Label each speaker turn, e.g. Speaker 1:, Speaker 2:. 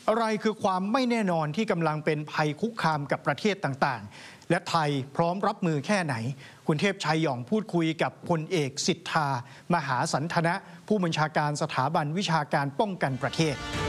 Speaker 1: อะไรคือความไม่แน่นอนที่กำลังเป็นภัยคุกคามกับประเทศต่างๆและไทยพร้อมรับมือแค่ไหนคุณเทพชัยหย่องพูดคุยกับพลเอกสิทธามหาสันทนะผู้บัญชาการสถาบันวิชาการป้องกันประเทศ